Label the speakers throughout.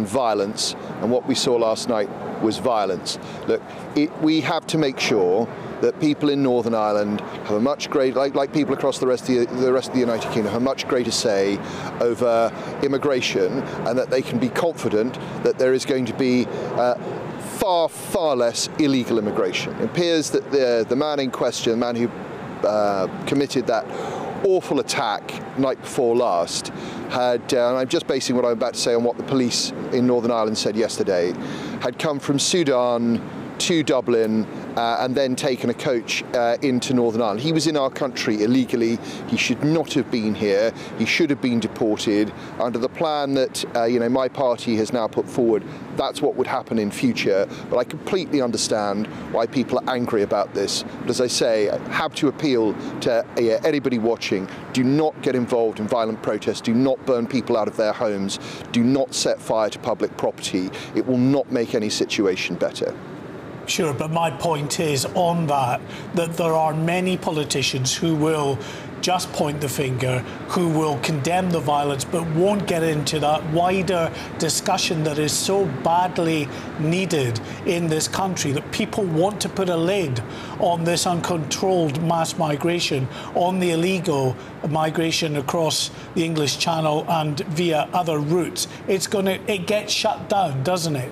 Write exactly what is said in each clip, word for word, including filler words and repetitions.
Speaker 1: violence, and what we saw last night was violence. Look, it, we have to make sure that people in Northern Ireland have a much greater, like, like people across the rest, of the, the rest of the United Kingdom, have a much greater say over immigration, and that they can be confident that there is going to be uh, far, far less illegal immigration. It appears that the, the man in question, the man who uh, committed that awful attack night before last, had, uh, and I'm just basing what I'm about to say on what the police in Northern Ireland said yesterday, had come from Sudan to Dublin uh, and then taken a coach uh, into Northern Ireland. He was in our country illegally. He should not have been here. He should have been deported. Under the plan that uh, you know my party has now put forward, that's what would happen in future. But I completely understand why people are angry about this. But as I say, I have to appeal to uh, anybody watching: do not get involved in violent protests. Do not burn people out of their homes. Do not set fire to public property. It will not make any situation better.
Speaker 2: Sure, but my point is on that, that there are many politicians who will just point the finger, who will condemn the violence, but won't get into that wider discussion that is so badly needed in this country, that people want to put a lid on this uncontrolled mass migration, on the illegal migration across the English Channel and via other routes. It's going to, it gets shut down, doesn't it?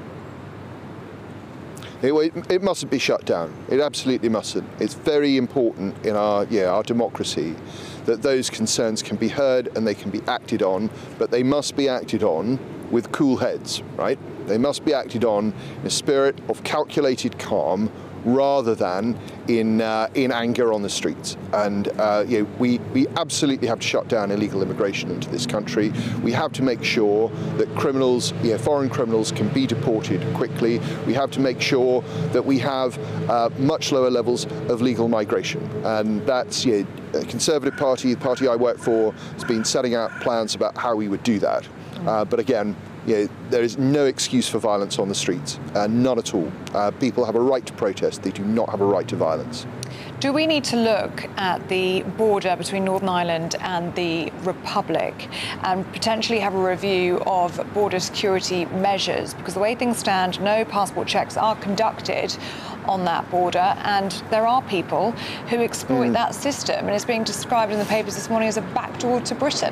Speaker 1: It, it mustn't be shut down. It absolutely mustn't. It's very important in our, yeah, our democracy that those concerns can be heard and they can be acted on, but they must be acted on with cool heads, right? They must be acted on in a spirit of calculated calm, rather than in uh, in anger on the streets. And uh, you know, we we absolutely have to shut down illegal immigration into this country. We have to make sure that criminals, you know, foreign criminals, can be deported quickly. We have to make sure that we have uh, much lower levels of legal migration. And that's, you know, the Conservative Party, the party I work for, has been setting out plans about how we would do that. Uh, but again, you know, there is no excuse for violence on the streets, uh, none at all. Uh, people have a right to protest. They do not have a right to violence.
Speaker 3: Do we need to look at the border between Northern Ireland and the Republic and potentially have a review of border security measures? Because the way things stand, no passport checks are conducted on that border, and there are people who exploit mm. that system, and it's being described in the papers this morning as a backdoor to Britain.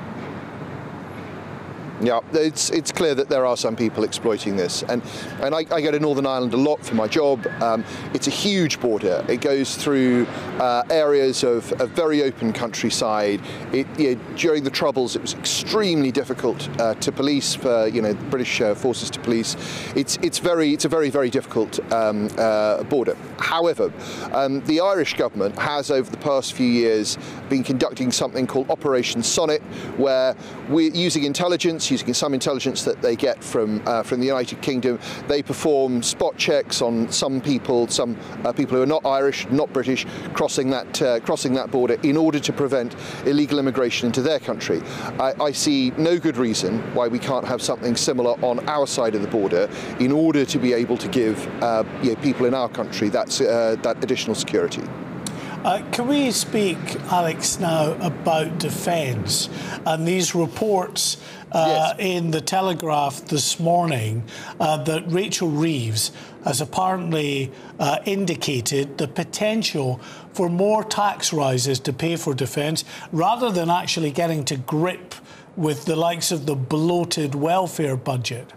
Speaker 1: Yeah, it's it's clear that there are some people exploiting this, and and I, I go to Northern Ireland a lot for my job. Um, it's a huge border. It goes through uh, areas of, of very open countryside. It, you know, during the Troubles, it was extremely difficult uh, to police for you know the British uh, forces to police. It's it's very it's a very very difficult um, uh, border. However, um, the Irish government has over the past few years been conducting something called Operation Sonnet, where we're using intelligence. Using some intelligence that they get from uh, from the United Kingdom, they perform spot checks on some people, some uh, people who are not Irish, not British, crossing that uh, crossing that border in order to prevent illegal immigration into their country. I, I see no good reason why we can't have something similar on our side of the border in order to be able to give uh, you know, people in our country that uh, that additional security.
Speaker 2: Uh, can we speak, Alex, now about defence and these reports uh, yes. in the Telegraph this morning uh, that Rachel Reeves has apparently uh, indicated the potential for more tax rises to pay for defence rather than actually getting to grip with the likes of the bloated welfare budget?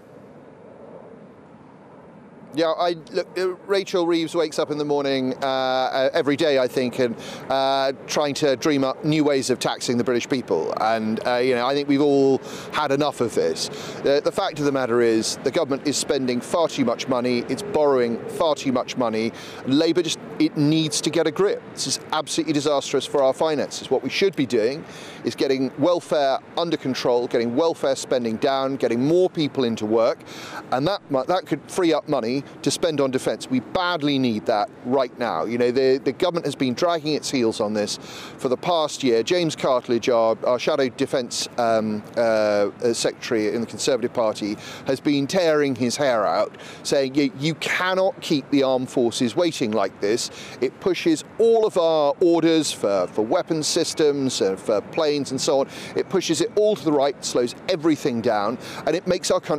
Speaker 1: Yeah, I look. Rachel Reeves wakes up in the morning uh, every day, I think, and uh, trying to dream up new ways of taxing the British people. And uh, you know, I think we've all had enough of this. Uh, the fact of the matter is, the government is spending far too much money. It's borrowing far too much money. Labour just it needs to get a grip. This is absolutely disastrous for our finances. What we should be doing is getting welfare under control, getting welfare spending down, getting more people into work, and that that could free up money to spend on defence. We badly need that right now. You know, the, the government has been dragging its heels on this for the past year. James Cartledge, our, our shadow defence um, uh, secretary in the Conservative Party, has been tearing his hair out, saying you, you cannot keep the armed forces waiting like this. It pushes all of our orders for, for weapons systems and for planes and so on. It pushes it all to the right, slows everything down, and it makes our country